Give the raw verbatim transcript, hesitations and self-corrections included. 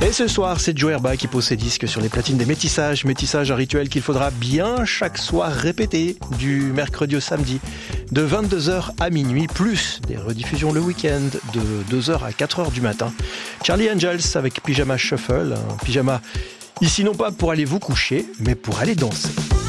Et ce soir, c'est Joe Herba qui pose ses disques sur les platines des métissages. Métissage, un rituel qu'il faudra bien chaque soir répéter du mercredi au samedi, de vingt-deux heures à minuit, plus des rediffusions le week-end de deux heures à quatre heures du matin. Charlie Angels avec Pyjama Shuffle, un pyjama ici non pas pour aller vous coucher, mais pour aller danser.